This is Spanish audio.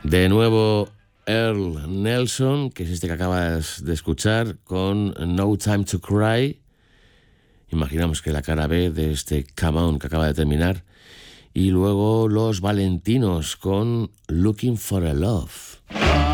De nuevo Earl Nelson, que es este que acabas de escuchar, con No Time to Cry. Imaginamos que la cara B de este Come On que acaba de terminar. Y luego Los Valentinos con Looking for a Love.